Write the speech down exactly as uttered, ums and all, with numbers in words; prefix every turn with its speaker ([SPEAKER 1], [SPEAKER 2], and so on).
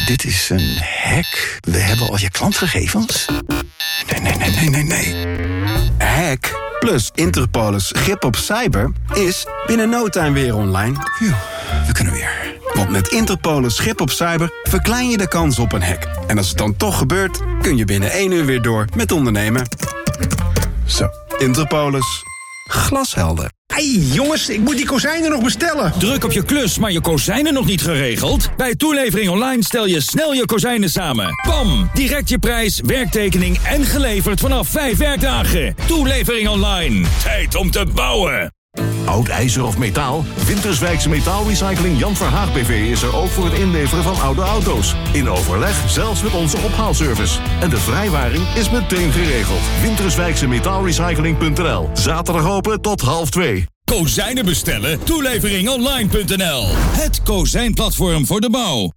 [SPEAKER 1] dit is een hack. We hebben al je klantgegevens. Nee, nee, nee, nee, nee, nee.
[SPEAKER 2] Hack plus Interpolis grip op cyber is binnen no time weer online.
[SPEAKER 1] Phew, we kunnen weer.
[SPEAKER 2] Want met Interpolis grip op cyber verklein je de kans op een hack. En als het dan toch gebeurt, kun je binnen één uur weer door met ondernemen. Zo, Interpolis. Glashelder.
[SPEAKER 3] Hey jongens, ik moet die kozijnen nog bestellen.
[SPEAKER 4] Druk op je klus, maar je kozijnen nog niet geregeld? Bij Toelevering Online stel je snel je kozijnen samen. Bam! Direct je prijs, werktekening en geleverd vanaf vijf werkdagen. Toelevering Online. Tijd om te bouwen.
[SPEAKER 5] Oud ijzer of metaal? Winterswijkse Metaalrecycling Jan Verhaag B V is er ook voor het inleveren van oude auto's. In overleg zelfs met onze ophaalservice. En de vrijwaring is meteen geregeld. Winterswijkse Metaalrecycling punt n l. Zaterdag open tot half twee.
[SPEAKER 4] Kozijnen bestellen? Toelevering online punt n l. Het kozijnplatform voor de bouw.